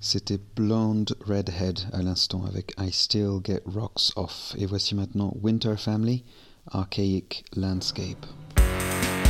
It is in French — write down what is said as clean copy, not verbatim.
C'était Blonde Redhead à l'instant avec I Still Get Rocks Off. Et voici maintenant Winter Family, Archaic Landscape.